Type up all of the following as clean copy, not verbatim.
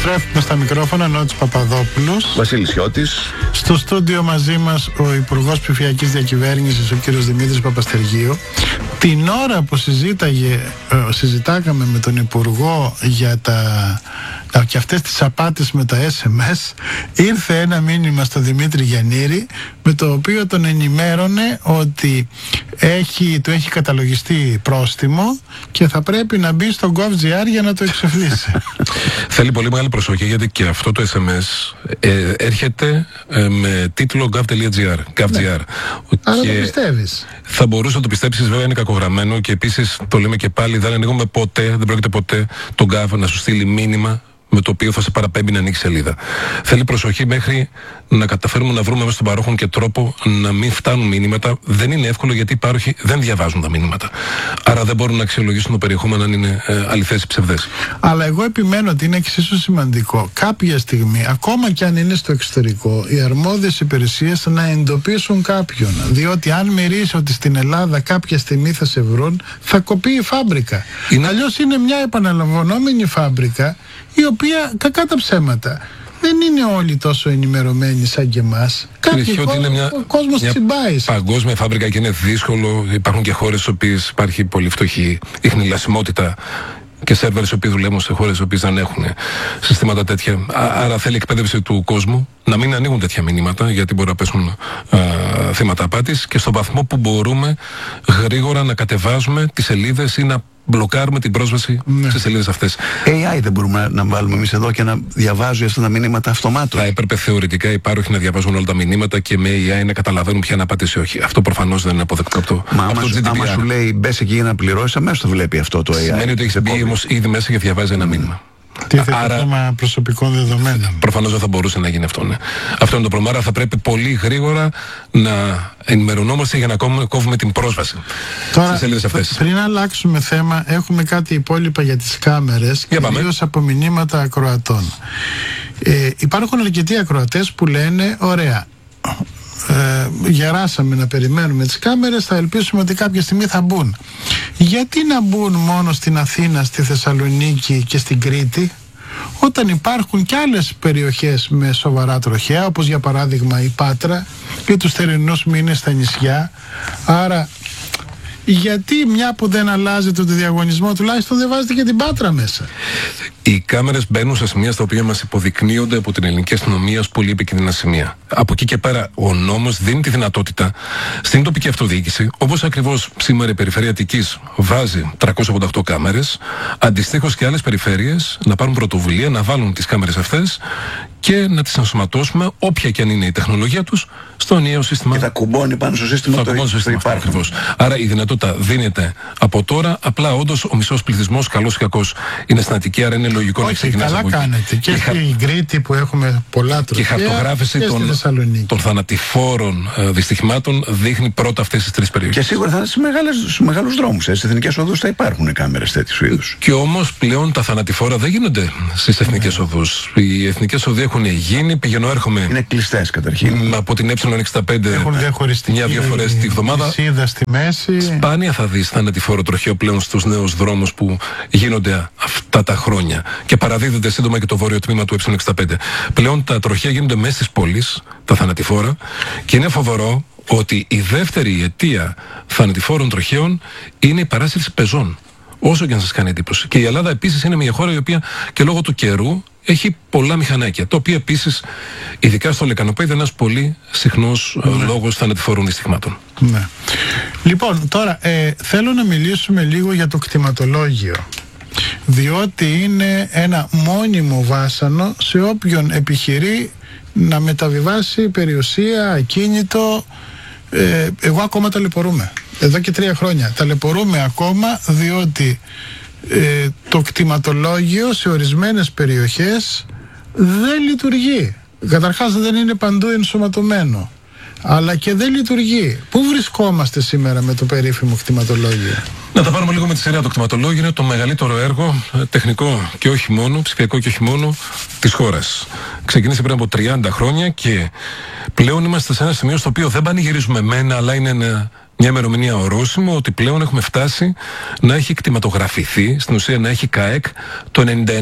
Επιστρέφουμε στα μικρόφωνα, Νότης Παπαδόπουλος. Βασίλης Χιώτης. Στο στούντιο μαζί μας ο Υπουργός Ψηφιακής Διακυβέρνησης, ο κύριος Δημήτρης Παπαστεργίου. Την ώρα που συζητάγαμε με τον Υπουργό για και αυτές τις απάτες με τα SMS, ήρθε ένα μήνυμα στο Δημήτρη Γιαννήρη, με το οποίο τον ενημέρωνε ότι του έχει καταλογιστεί πρόστιμο και θα πρέπει να μπει στο gov.gr για να το εξοφλήσει. Θέλει πολύ μεγάλη προσοχή, γιατί και αυτό το SMS έρχεται με τίτλο gov.gr. Άρα το πιστεύεις. Θα μπορούσε να το πιστέψεις, βέβαια είναι κακογραμμένο, και επίσης το λέμε και πάλι, δεν ανοίγουμε ποτέ, δεν πρόκειται ποτέ το gov να σου στείλει μήνυμα με το οποίο θα σε παραπέμπει να ανοίξει σελίδα. Θέλει προσοχή μέχρι να καταφέρουμε να βρούμε μέσα στον παρόχον και τρόπο να μην φτάνουν μηνύματα. Δεν είναι εύκολο, γιατί οι πάροχοι δεν διαβάζουν τα μηνύματα. Άρα δεν μπορούν να αξιολογήσουν το περιεχόμενο αν είναι αληθές ή ψευδές. Αλλά εγώ επιμένω ότι είναι εξίσου σημαντικό κάποια στιγμή, ακόμα και αν είναι στο εξωτερικό, οι αρμόδιες υπηρεσίες να εντοπίσουν κάποιον. Διότι αν μυρίσει ότι στην Ελλάδα κάποια στιγμή θα σε βρουν, θα κοπεί η φάμπρικα. Αλλιώς είναι μια επαναλαμβανόμενη φάμπρικα, η οποία, κακά τα ψέματα, δεν είναι όλοι τόσο ενημερωμένοι σαν και εμάς. Ο κόσμος τσιμπάει. Παγκόσμια φάμπρικα και είναι δύσκολο. Υπάρχουν και χώρες στις οποίες υπάρχει πολύ φτωχή ιχνηλασιμότητα και σερβερ οι οποίοι δουλεύουν σε χώρες οι οποίες δεν έχουν συστήματα τέτοια. Άρα θέλει εκπαίδευση του κόσμου να μην ανοίγουν τέτοια μηνύματα, γιατί μπορεί να πέσουν θύματα απάτης, και στον βαθμό που μπορούμε γρήγορα να κατεβάζουμε τις σελίδες ή να μπλοκάρουμε την πρόσβαση στις σελίδες αυτές. AI δεν μπορούμε να βάλουμε εμείς εδώ και να διαβάζουμε αυτά τα μηνύματα αυτομάτως? Θα έπρεπε θεωρητικά οι πάροχοι να διαβάζουν όλα τα μηνύματα και με AI να καταλαβαίνουν ποια είναι απάτηση ή όχι. Αυτό προφανώς δεν είναι αποδεκτό από το GDPR. Άμα σου λέει μπες εκεί για να πληρώσεις, αμέσως το βλέπει αυτό το AI. Σημαίνει ότι έχεις μπει όμως ήδη μέσα και διαβάζει ένα μήνυμα. Άρα, θέμα προσωπικών δεδομένων. Προφανώς δεν θα μπορούσε να γίνει αυτό. Ναι. Αυτό είναι το πρόβλημα. Άρα θα πρέπει πολύ γρήγορα να ενημερωνόμαστε για να κόβουμε την πρόσβαση στις σελίδες αυτές. Πριν αλλάξουμε θέμα, έχουμε κάτι υπόλοιπα για τις κάμερες, κυρίως από μηνύματα ακροατών. Υπάρχουν αρκετοί ακροατές που λένε, ωραία, γεράσαμε να περιμένουμε τις κάμερες, θα ελπίσουμε ότι κάποια στιγμή θα μπουν. Γιατί να μπουν μόνο στην Αθήνα, στη Θεσσαλονίκη και στην Κρήτη, όταν υπάρχουν και άλλες περιοχές με σοβαρά τροχαία, όπως για παράδειγμα η Πάτρα και τους θερινούς μήνες στα νησιά? Άρα γιατί μια που δεν αλλάζετε το διαγωνισμό, τουλάχιστον δεν βάζετε και την Πάτρα μέσα? Οι κάμερες μπαίνουν σε σημεία στα οποία μας υποδεικνύονται από την ελληνική αστυνομία ως πολύ επικίνδυνα σημεία. Από εκεί και πέρα ο νόμος δίνει τη δυνατότητα στην τοπική αυτοδιοίκηση, όπως ακριβώς σήμερα η Περιφέρεια Αττικής βάζει 388 κάμερες, αντιστοίχως και άλλες περιφέρειες να πάρουν πρωτοβουλία να βάλουν τις κάμερες αυτές και να τις ενσωματώσουμε, όποια και αν είναι η τεχνολογία τους, στο ενιαίο σύστημα. Και θα κουμπώνει πάνω στο σύστημα το υπάρχει. Άρα η δυνατότητα δίνεται από τώρα. Απλά όντως ο μισός πληθυσμός, καλός ή κακός, είναι στην Αττική, άρα είναι λογικό να ξεκινάς από εκεί. Καλά κάνετε. Και στην Κρήτη που έχουμε πολλά τροχαία, και η χαρτογράφηση των θανατηφόρων δυστυχημάτων δείχνει πρώτα αυτές τις τρεις περιοχές. Και σίγουρα θα είναι στους μεγάλους δρόμους. Στις εθνικές οδούς θα υπάρχουν κάμερες τέτοιου είδους. Και όμως πλέον τα θανατηφόρα δεν γίνονται στις εθνικές οδούς. Οι εθνικές οδοί έχουν γίνει, πηγαίνω έρχομαι. Είναι κλειστές καταρχήν. Από την Ε65 έχουν διαχωριστική μια-δύο φορές τη βδομάδα. Στη μέση. Σπάνια θα δεις θανατηφόρο τροχαίο πλέον στους νέους δρόμους που γίνονται αυτά τα χρόνια. Και παραδίδεται σύντομα και το βόρειο τμήμα του Ε65. Πλέον τα τροχαία γίνονται μέσα στις πόλεις, τα θανατηφόρα, και είναι φοβερό ότι η δεύτερη αιτία θανατηφόρων τροχαίων είναι η παράσυρση πεζών. Όσο και αν σας κάνει εντύπωση. Και η Ελλάδα επίσης είναι μια χώρα η οποία και λόγω του καιρού έχει πολλά μηχανάκια, το οποίο επίσης, ειδικά στο Λεκανοπέδιο, είναι ένας πολύ συχνός λόγος θανατηφόρων δυστυχημάτων. Ναι. Λοιπόν, τώρα θέλω να μιλήσουμε λίγο για το κτηματολόγιο, διότι είναι ένα μόνιμο βάσανο σε όποιον επιχειρεί να μεταβιβάσει περιουσία, ακίνητο. Εγώ ακόμα ταλαιπωρούμε. Εδώ και 3 χρόνια ταλαιπωρούμε ακόμα, διότι το κτηματολόγιο σε ορισμένες περιοχές δεν λειτουργεί. Καταρχάς δεν είναι παντού ενσωματωμένο, αλλά και δεν λειτουργεί. Πού βρισκόμαστε σήμερα με το περίφημο κτηματολόγιο? Να τα πάρουμε λίγο με τη σειρά. Το κτηματολόγιο είναι το μεγαλύτερο έργο, τεχνικό και όχι μόνο, ψηφιακό και όχι μόνο, της χώρας. Ξεκίνησε πριν από 30 χρόνια και πλέον είμαστε σε ένα σημείο στο οποίο δεν πανηγυρίζουμε μένα, αλλά είναι ένα μια ημερομηνία ορόσημο ότι πλέον έχουμε φτάσει να έχει κτηματογραφηθεί, στην ουσία να έχει ΚΑΕΚ το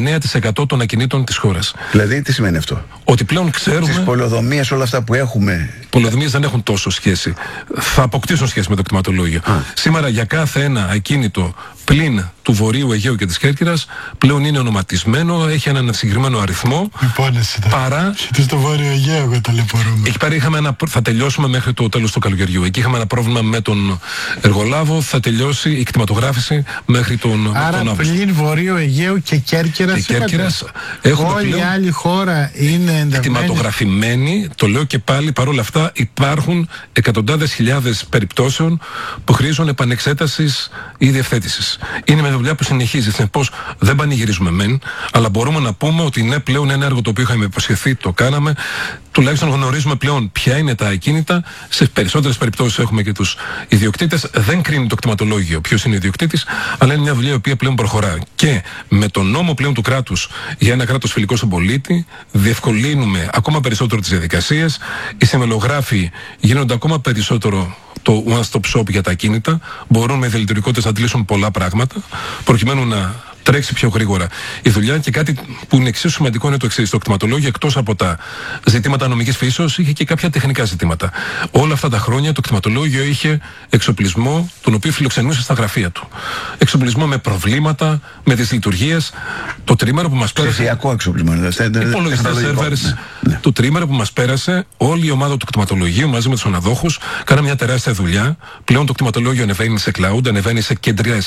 99% των ακινήτων της χώρας. Δηλαδή, τι σημαίνει αυτό? Ότι πλέον ξέρουμε. Τις πολεοδομίες, όλα αυτά που έχουμε. Πολεοδομίες δεν έχουν τόσο σχέση. Θα αποκτήσουν σχέση με το κτηματολόγιο. Σήμερα για κάθε ένα ακίνητο πλην του Βορείου Αιγαίου και της Κέρκυρας πλέον είναι ονοματισμένο, έχει έναν συγκεκριμένο αριθμό. Λοιπόν, εσύ παρά. Στο Βόρειο Αιγαίο, εγώ ταλαιπωρούμε. Εκεί πέρα θα τελειώσουμε μέχρι το τέλος του καλοκαιριού. Εκεί είχαμε ένα πρόβλημα με τον εργολάβο, θα τελειώσει η κτηματογράφηση μέχρι τον Αύγουστο. Πλην Βορείου Αιγαίου και Κέρκυρας. Όλη η άλλη χώρα είναι ενταγμένη. Κτηματογραφημένη, το λέω και πάλι, παρόλα αυτά υπάρχουν εκατοντάδες χιλιάδες περιπτώσεων που χρήζουν επανεξέτασης ή διευθέτησης. Είναι μια δουλειά που συνεχίζει. Συνεπώς δεν πανηγυρίζουμε μεν, αλλά μπορούμε να πούμε ότι ναι, πλέον ένα έργο το οποίο είχαμε υποσχεθεί, το κάναμε. Τουλάχιστον γνωρίζουμε πλέον ποια είναι τα ακίνητα. Σε περισσότερες περιπτώσεις έχουμε και τους ιδιοκτήτες. Δεν κρίνει το κτηματολόγιο ποιος είναι ο ιδιοκτήτης, αλλά είναι μια δουλειά η οποία πλέον προχωρά. Και με τον νόμο πλέον του κράτους για ένα κράτος φιλικό στον πολίτη, διευκολύνουμε ακόμα περισσότερο τις διαδικασίες. Οι συμβολογράφοι γίνονται ακόμα περισσότερο το one-stop shop για τα ακίνητα. Μπορούν με διαλειτουργικότητες να αντλήσουν πολλά πράγματα, προκειμένου να τρέξει πιο γρήγορα η δουλειά. Και κάτι που είναι εξίσου σημαντικό είναι το εξής: το κτηματολόγιο, εκτός από τα ζητήματα νομικής φύσεως, είχε και κάποια τεχνικά ζητήματα. Όλα αυτά τα χρόνια το κτηματολόγιο είχε εξοπλισμό, τον οποίο φιλοξενούσε στα γραφεία του. Εξοπλισμό με προβλήματα, με δυσλειτουργίες. Το τρίμερο που μας πέρασε. Ψηφιακό εξοπλισμό, υπολογιστές, σερβέρς. Ναι. Το τρίμερο που μας πέρασε, όλη η ομάδα του κτηματολογίου μαζί με τους αναδόχους κάναμε μια τεράστια δουλειά. Πλέον το κτηματολόγιο ανεβαίνει σε cloud, ανεβαίνει σε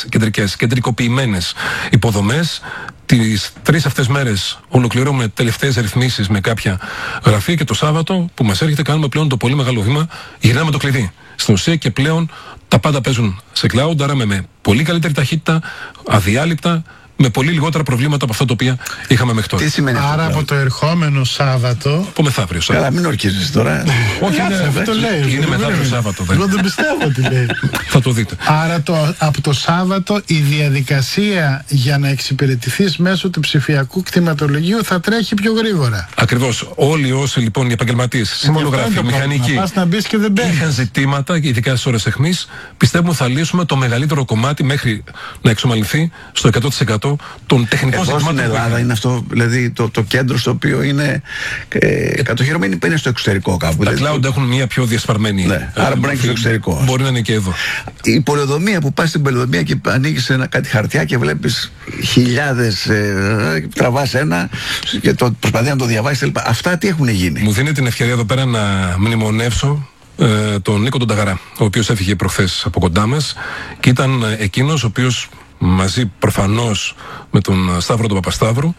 κεντρικοποιημένες υποδομές. Τις 3 αυτές μέρες ολοκληρώνουμε τελευταίες ρυθμίσεις με κάποια γραφεία και το Σάββατο που μας έρχεται κάνουμε πλέον το πολύ μεγάλο βήμα, γυρνάμε το κλειδί στην ουσία και πλέον τα πάντα παίζουν σε cloud, άρα με πολύ καλύτερη ταχύτητα, αδιάλειπτα, με πολύ λιγότερα προβλήματα από αυτά τα οποία είχαμε μέχρι τώρα. Τι σημαίνει αυτό? Άρα από το ερχόμενο Σάββατο. Από μεθαύριο Σάββατο. Καλά, μην ορκίζεσαι τώρα. Όχι, αυτό λέει. Είναι μεθαύριο Σάββατο. Εγώ δεν πιστεύω ότι λέει. Θα το δείτε. Άρα από το Σάββατο η διαδικασία για να εξυπηρετηθείς μέσω του ψηφιακού κτηματολογίου θα τρέχει πιο γρήγορα. Ακριβώς. Όλοι όσοι λοιπόν οι επαγγελματίες, συμβολογράφοι, μηχανικοί, είχαν ζητήματα, ειδικά στις ώρες αιχμής, πιστεύουμε θα λύσουμε το μεγαλύτερο κομμάτι μέχρι να εξομαλυνθεί στο 100% των τεχνικών ζητημάτων. Στην Ελλάδα είναι αυτό, δηλαδή το κέντρο στο οποίο είναι κατοχυρωμένοι, είναι στο εξωτερικό κάπου. Τα cloud έχουν μια πιο διασπαρμένη. Ναι, άρα μπορεί να είναι στο εξωτερικό. Μπορεί να είναι και εδώ. Η πολεοδομία που πας στην πολεοδομία και ανοίγεις κάτι χαρτιά και βλέπεις χιλιάδες, τραβάς ένα και προσπαθεί να το διαβάσεις. Αυτά τι έχουν γίνει? Μου δίνει την ευκαιρία εδώ πέρα να μνημονεύσω τον Νίκο τον Ταγαρά, ο οποίος έφυγε προχθές από κοντά μας και ήταν εκείνος ο οποίος μαζί προφανώς με τον Σταύρο τον Παπασταύρου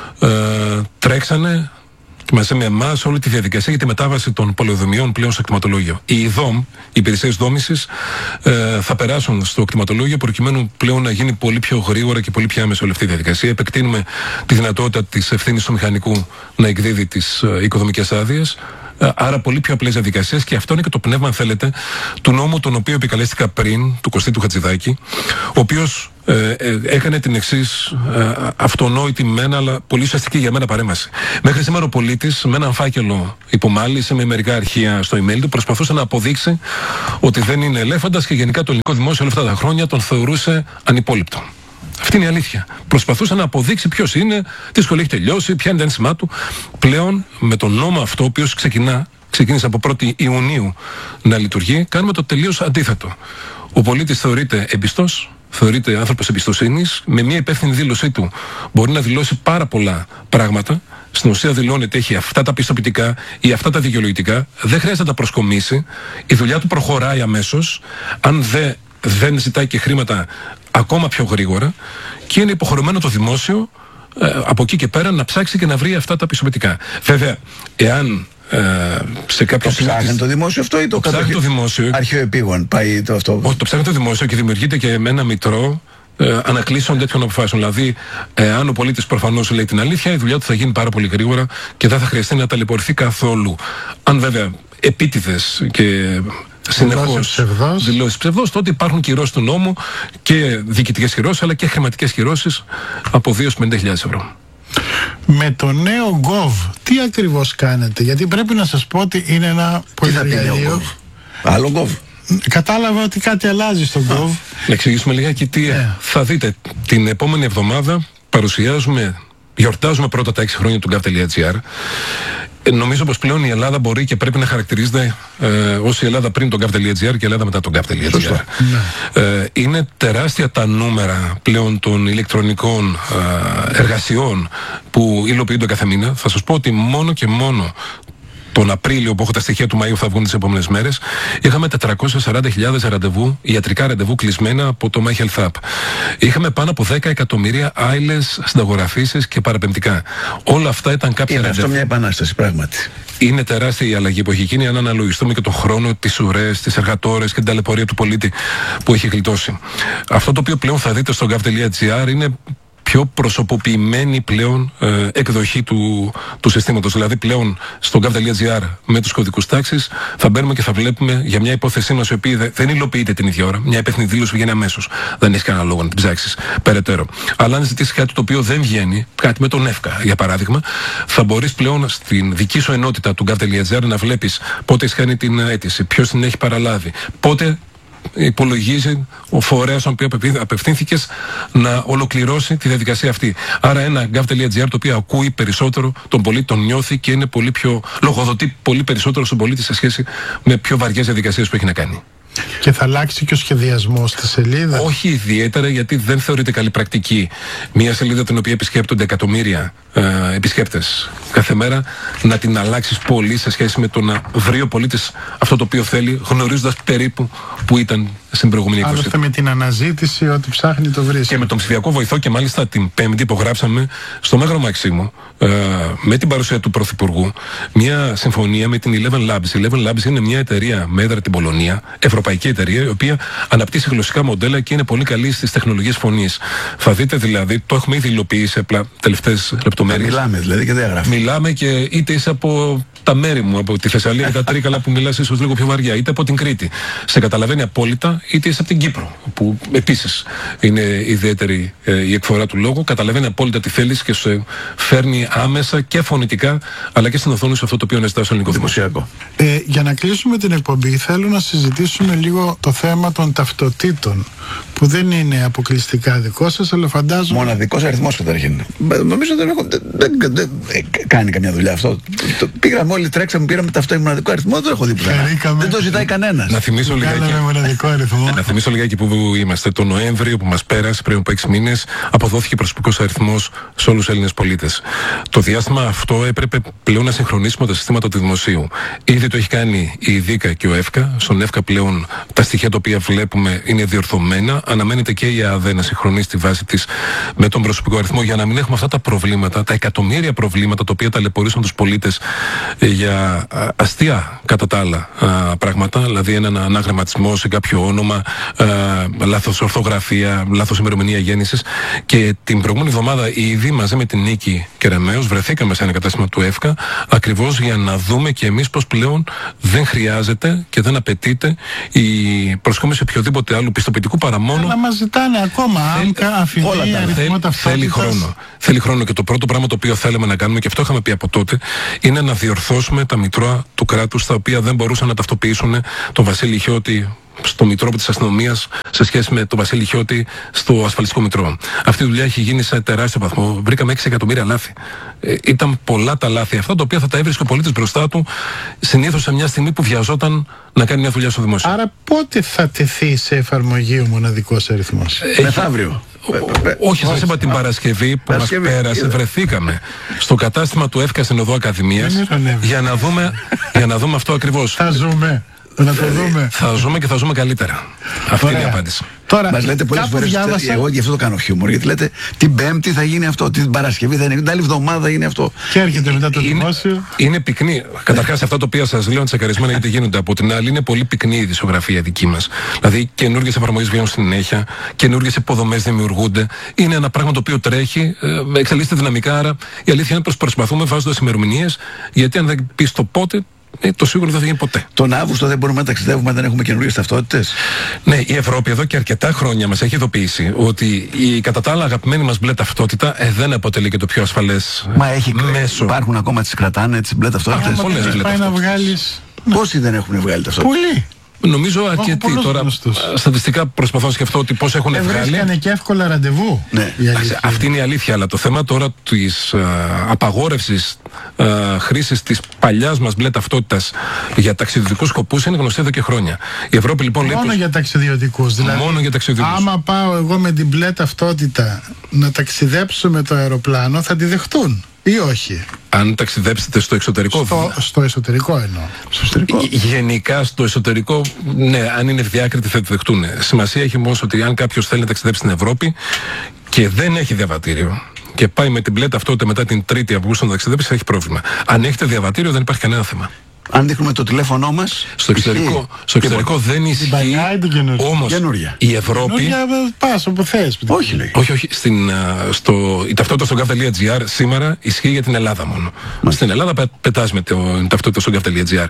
τρέξανε και μαζί με εμάς όλη τη διαδικασία για τη μετάβαση των πολεοδομιών πλέον στο κτηματολόγιο. Οι ΔΟΜ, οι υπηρεσίες δόμησης, θα περάσουν στο κτηματολόγιο προκειμένου πλέον να γίνει πολύ πιο γρήγορα και πολύ πιο άμεσα όλη αυτή η διαδικασία. Επεκτείνουμε τη δυνατότητα της ευθύνης του μηχανικού να εκδίδει τις οικοδομικές άδειες. Άρα πολύ πιο απλές διαδικασίες και αυτό είναι και το πνεύμα, αν θέλετε, του νόμου τον οποίο επικαλέστηκα πριν, του Κωστή του Χατζηδάκη, ο οποίος έκανε την εξής αυτονόητη μένα, αλλά πολύ ουσιαστική για μένα παρέμβαση. Μέχρι σήμερα ο πολίτης με έναν φάκελο υπομάλυση, με μερικά αρχεία στο email του, προσπαθούσε να αποδείξει ότι δεν είναι ελέφαντας και γενικά το ελληνικό δημόσιο όλα αυτά τα χρόνια τον θεωρούσε ανυπόληπτο. Αυτή είναι η αλήθεια. Προσπαθούσε να αποδείξει ποιος είναι, τι σχολή έχει τελειώσει, ποια είναι τα ένσημά του. Πλέον με τον νόμο αυτό, ο οποίος ξεκίνησε από 1η Ιουνίου να λειτουργεί, κάνουμε το τελείως αντίθετο. Ο πολίτης θεωρείται εμπιστός, θεωρείται άνθρωπος εμπιστοσύνης, με μια υπεύθυνη δήλωσή του μπορεί να δηλώσει πάρα πολλά πράγματα. Στην ουσία δηλώνει ότι έχει αυτά τα πιστοποιητικά ή αυτά τα δικαιολογητικά, δεν χρειάζεται να τα προσκομίσει, η δουλειά του προχωράει αμέσως, αν δεν ζητάει και χρήματα ακόμα πιο γρήγορα και είναι υποχρεωμένο το δημόσιο από εκεί και πέρα να ψάξει και να βρει αυτά τα πιστοποιητικά. Βέβαια, εάν σε κάποιο σημείο. Το ψάχνει το δημόσιο αυτό ή το ψάχνει το δημόσιο. Αρχαιοεπίγον πάει το αυτό? Όχι, το ψάχνει το δημόσιο και δημιουργείται και με ένα μητρό ανακλήσεων τέτοιων αποφάσεων. Δηλαδή, αν ο πολίτης προφανώς λέει την αλήθεια, η δουλειά του θα γίνει πάρα πολύ γρήγορα και δεν θα χρειαστεί να ταλαιπωρηθεί καθόλου. Αν βέβαια επίτηδες και συνεχώς δηλώσεις ψευδός, τότε υπάρχουν κυρώσεις του νόμου και διοικητικές κυρώσεις αλλά και χρηματικές κυρώσεις από 2 με 50.000 ευρώ. Με το νέο Gov, τι ακριβώς κάνετε? Γιατί πρέπει να σας πω ότι είναι ένα πολυεργαλείο. Άλλο Gov. Κατάλαβα ότι κάτι αλλάζει στον Gov. Να εξηγήσουμε λιγάκι τι θα δείτε. Την επόμενη εβδομάδα γιορτάζουμε πρώτα τα 6 χρόνια του gov.gr. Νομίζω πως πλέον η Ελλάδα μπορεί και πρέπει να χαρακτηρίζεται ως η Ελλάδα πριν τον gov.gr και η Ελλάδα μετά τον gov.gr. Είναι τεράστια τα νούμερα πλέον των ηλεκτρονικών εργασιών που υλοποιούνται κάθε μήνα. Θα σας πω ότι μόνο και μόνο τον Απρίλιο, που έχω τα στοιχεία του Μαΐου, θα βγουν τις επόμενες μέρες, είχαμε 440.000 ραντεβού, ιατρικά ραντεβού κλεισμένα από το My Health App. Είχαμε πάνω από 10 εκατομμύρια άειλες συνταγογραφήσεις και παραπεμπτικά. Όλα αυτά ήταν κάποια ραντεβού. Είναι αυτό μια επανάσταση, πράγματι. Είναι τεράστια η αλλαγή που έχει γίνει, αν αναλογιστούμε και τον χρόνο, τις ουρές, τις εργατόρες και την ταλαιπωρία του πολίτη που έχει γλιτώσει. Αυτό το οποίο πλέον θα δείτε στο gov.gr είναι πιο προσωποποιημένη πλέον εκδοχή του συστήματος. Δηλαδή πλέον στο gov.gr με τους κωδικούς τάξης θα μπαίνουμε και θα βλέπουμε για μια υπόθεσή μας η οποία δεν υλοποιείται την ίδια ώρα. Μια υπεύθυνη δήλωση βγαίνει αμέσως. Δεν έχει κανένα λόγο να την ψάξεις περαιτέρω. Αλλά αν ζητήσεις κάτι το οποίο δεν βγαίνει, κάτι με τον ΕΦΚΑ για παράδειγμα, θα μπορείς πλέον στην δική σου ενότητα του gov.gr να βλέπεις πότε έχει κάνει την αίτηση, ποιος την έχει παραλάβει, πότε υπολογίζει ο φορέας στον οποίο απευθύνθηκες να ολοκληρώσει τη διαδικασία αυτή. Άρα ένα gov.gr το οποίο ακούει περισσότερο τον πολίτη, τον νιώθει και είναι πολύ πιο λογοδοτεί πολύ περισσότερο στον πολίτη σε σχέση με πιο βαριές διαδικασίες που έχει να κάνει. Και θα αλλάξει και ο σχεδιασμός στη σελίδα. Όχι ιδιαίτερα, γιατί δεν θεωρείται καλή πρακτική μια σελίδα την οποία επισκέπτονται εκατομμύρια επισκέπτες κάθε μέρα να την αλλάξεις πολύ σε σχέση με το να βρει ο πολίτης αυτό το οποίο θέλει, γνωρίζοντας περίπου που ήταν στην προηγούμενη εκδοχή. Άλλωστε με την αναζήτηση, ό,τι ψάχνει το βρίσκει. Και με τον ψηφιακό βοηθό, και μάλιστα την Πέμπτη υπογράψαμε στο Μέγαρο Μαξίμου με την παρουσία του Πρωθυπουργού μια συμφωνία με την Eleven Labs. Η Eleven Labs είναι μια εταιρεία με έδρα την Πολωνία, ευρωπαϊκή εταιρεία, η οποία αναπτύσσει γλωσσικά μοντέλα και είναι πολύ καλή στις τεχνολογίες φωνής. Θα δείτε δηλαδή, το έχουμε ήδη υλοποιήσει απλά τελευταίες λεπτομέρειες. Μιλάμε δηλαδή και δεν γράφουμε. Μιλάμε και είτε είσαι από τα μέρη μου, από τη Θεσσαλία ή τα Τρίκαλα που μιλάς ίσως λίγο πιο βαριά, είτε από την Κρήτη. Σε καταλαβαίνει απόλυτα, είτε είσαι από την Κύπρο, που επίσης είναι ιδιαίτερη η εκφορά του λόγου. Καταλαβαίνει απόλυτα τι θέλεις και σε φέρνει άμεσα και φωνητικά, αλλά και στην οθόνη σε αυτό το οποίο είναι στο ελληνικό δημοσιακό. Για να κλείσουμε την εκπομπή, θέλω να συζητήσουμε λίγο το θέμα των ταυτοτήτων, που δεν είναι αποκλειστικά δικό σας, αλλά φαντάζομαι. Μοναδικός αριθμός καταρχήν. Νομίζω δεν κάνει καμιά δουλειά αυτό. Πήγαμε όλοι, τρέξαμε, πήραμε ταυτόχρονα μοναδικό αριθμό, δεν έχω δει πουθενά. Δεν το ζητάει κανένας. Να θυμίσω λιγάκι που είμαστε. Το Νοέμβριο που μας πέρασε, πριν από 6 μήνες, αποδόθηκε προσωπικός αριθμός σε όλους τους Έλληνες πολίτες. Το διάστημα αυτό έπρεπε πλέον να συγχρονίσουμε τα συστήματα του δημοσίου. Ήδη το έχει κάνει η ΔΙΚΑ και ο ΕΦΚΑ. Στον ΕΦΚΑ πλέον τα στοιχεία τα οποία βλέπουμε είναι διορθωμένα. Αναμένεται και η ΕΑΔΕ να συγχρονίσει τη βάση της με τον προσωπικό αριθμό, για να μην έχουμε αυτά τα προβλήματα, τα εκατομμύρια προβλήματα τα οποία ταλαιπωρήσαν τους πολίτες για αστεία κατά τα άλλα πράγματα, δηλαδή έναν αναγραμματισμό σε κάποιο όνομα, λάθος ορθογραφία, λάθος ημερομηνία γέννησης. Και την προηγούμενη εβδομάδα ήδη μαζί με την Νίκη Κεραμέως βρεθήκαμε σε ένα κατάστημα του ΕΦΚΑ ακριβώς για να δούμε και εμείς πως πλέον δεν χρειάζεται και δεν απαιτείται η προσκόμιση οποιοδήποτε άλλου πιστοποιητικού παρά μόνο. Αλλά μας ζητάνε ακόμα άμκα, αφηνή, αριθμό ταυτότητας. Θέλει χρόνο, και το πρώτο πράγμα το οποίο θέλαμε να κάνουμε, και αυτό είχαμε πει από τότε, είναι να διορθώσουμε τα μητρώα του κράτους, τα οποία δεν μπορούσαν να ταυτοποιήσουν τον Βασίλη Χιώτη στο μητρό της αστυνομίας σε σχέση με τον Βασίλη Χιώτη στο ασφαλιστικό μητρό. Αυτή η δουλειά έχει γίνει σε τεράστιο βαθμό. Βρήκαμε 6 εκατομμύρια λάθη. Ήταν πολλά τα λάθη αυτά, τα οποία θα τα έβρισκε ο πολίτης μπροστά του, συνήθως σε μια στιγμή που βιαζόταν να κάνει μια δουλειά στο δημόσιο. Άρα πότε θα τεθεί σε εφαρμογή ο μοναδικός αριθμός? Μεθαύριο. Όχι, σας είπα την Παρασκευή που μας πέρασε, βρεθήκαμε στο κατάστημα του ΕΦΚΑ στην Οδό Ακαδημίας για να δούμε αυτό ακριβώς. Θα ζούμε. Να το δούμε. Θα ζούμε και θα ζούμε καλύτερα. Αυτή είναι η απάντηση. Τώρα, μας λέτε πολλές φορές, εγώ γι' αυτό το κάνω χιούμορ, γιατί λέτε την Πέμπτη θα γίνει αυτό, την Παρασκευή θα είναι, την άλλη εβδομάδα είναι αυτό. Και έρχεται μετά το δημόσιο. Είναι πυκνή. Καταρχάς, αυτά τα οποία σας λέω τσεκαρισμένα γιατί γίνονται. Από την άλλη, είναι πολύ πυκνή η δισογραφία δική μας. Δηλαδή, καινούργιες εφαρμογές βγαίνουν συνέχεια, καινούργιες υποδομές δημιουργούνται. Είναι ένα πράγμα το οποίο τρέχει, εξελίσσεται δυναμικά. Άρα, η αλήθεια είναι πως προσπαθούμε βάζοντας ημερομηνίες, γιατί αν δεν πεις το πότε, το σίγουρο δεν θα γίνει ποτέ. Τον Αύγουστο δεν μπορούμε να ταξιδεύουμε, δεν έχουμε καινούργιες ταυτότητες. Ναι, η Ευρώπη εδώ και αρκετά χρόνια μας έχει ειδοποιήσει ότι η κατά τα άλλα αγαπημένη μας μπλε ταυτότητα δεν αποτελεί και το πιο ασφαλές μέσο. Υπάρχουν ακόμα, τις κρατάνε τις μπλε ταυτότητες. Πολλές μπλε ταυτότητες. Πόσοι δεν έχουν βγάλει ταυτότητα? Πολλοί. Νομίζω αρκετοί τώρα. γνωστούς. Στατιστικά προσπαθώ να σκεφτώ ότι πώς έχουν βγάλει. Βρίσκανε και εύκολα ραντεβού. Ναι. Αυτή είναι η αλήθεια, αλλά το θέμα τώρα της απαγόρευσης χρήσης της παλιάς μας μπλε ταυτότητας για ταξιδιωτικούς σκοπούς είναι γνωστή εδώ και χρόνια. Η Ευρώπη λοιπόν λέει. Μόνο για ταξιδιωτικούς. Δηλαδή, μόνο για ταξιδιωτικούς. άμα πάω εγώ με την μπλε ταυτότητα να ταξιδέψω με το αεροπλάνο, θα τη δεχτούν ή όχι? Αν ταξιδέψετε στο εξωτερικό. Στο εσωτερικό εννοώ. Στο εσωτερικό. Γενικά στο εσωτερικό, ναι, αν είναι διάκριτοι θα τη δεχτούν. Σημασία έχει όμως ότι αν κάποιος θέλει να ταξιδέψει στην Ευρώπη και δεν έχει διαβατήριο και πάει με την μπλε ταυτότητα μετά την 3η Αυγούστου να ταξιδέψει, θα έχει πρόβλημα. Αν έχετε διαβατήριο, δεν υπάρχει κανένα θέμα. Αν δείχνουμε το τηλέφωνό μας. Στο εξωτερικό δεν ισχύει. Όμως η Ευρώπη. Πας όπου θες. Όχι, λέει. Όχι. Η ταυτότητα στο gov.gr σήμερα ισχύει για την Ελλάδα μόνο. Στην Ελλάδα πετάς με την ταυτότητα στο gov.gr.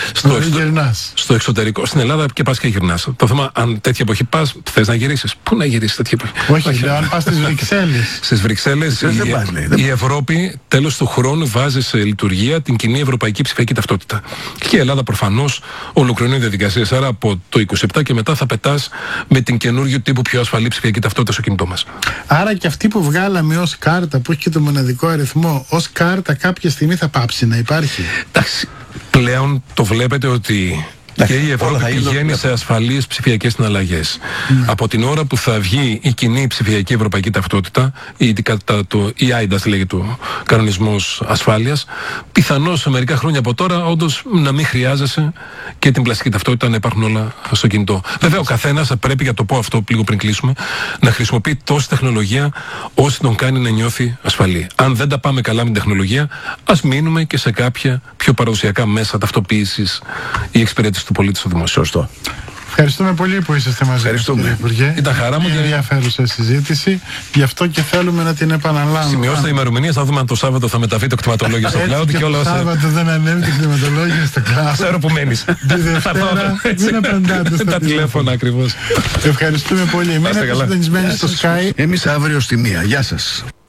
Στο εξωτερικό, στην Ελλάδα και πας και γυρνάς. Το θέμα, αν τέτοια εποχή πας, θες να γυρίσεις. Πού να γυρίσεις τέτοια εποχή? Όχι, αν πας στις Βρυξέλλες. Στις Βρυξέλλες η Ευρώπη τέλος του χρόνου βάζει σε λειτουργία την κοινή ευρωπαϊκή ψηφιακή ταυτότητα. Και η Ελλάδα προφανώς ολοκληρώνει διαδικασίες. Άρα από το 27 και μετά θα πετάς με την καινούργιο τύπου πιο ασφαλή ψηφιακή ταυτότητα στο κινητό μας. Άρα και αυτή που βγάλαμε ως κάρτα, που έχει και το μοναδικό αριθμό, ως κάρτα κάποια στιγμή θα πάψει να υπάρχει. Εντάξει. Πλέον το βλέπετε ότι. Και η Ευρώπη πηγαίνει σε ασφαλείς ψηφιακές συναλλαγές. Από την ώρα που θα βγει η κοινή ψηφιακή ευρωπαϊκή ταυτότητα, η eIDAS λέγεται ο κανονισμός ασφάλειας, πιθανώς σε μερικά χρόνια από τώρα όντως να μην χρειάζεσαι και την πλαστική ταυτότητα, να υπάρχουν όλα στο κινητό. Βέβαια ο καθένας θα πρέπει, για το πω αυτό λίγο πριν κλείσουμε, να χρησιμοποιεί τόση τεχνολογία όσο τον κάνει να νιώθει ασφαλή. Αν δεν τα πάμε καλά με την τεχνολογία, ας μείνουμε και σε κάποια πιο παραδοσιακά μέσα ταυτοποίησης ή εξυπηρέτησης του πολίτη στο δημόσιο. Σωστό. Ευχαριστούμε πολύ που είσαστε μαζί μας, κύριε Υπουργέ. Ήταν χαρά μου. Είναι ενδιαφέρουσα συζήτηση, γι' αυτό και θέλουμε να την επαναλάβουμε. Σημειώστε ημερομηνίες, θα δούμε αν το Σάββατο θα μεταβεί το κτηματολόγιο στο cloud και όλα όσα. Το Σάββατο δεν ανέβει το κτηματολόγιο στο cloud. Ξέρω που μένεις. Τη Δευτέρα δεν απαντάτε στα τηλέφωνα ακριβώς. Ευχαριστούμε πολύ. Μείνετε συντονισμένοι στο Sky. Εμείς αύριο στη 1. Γεια σας.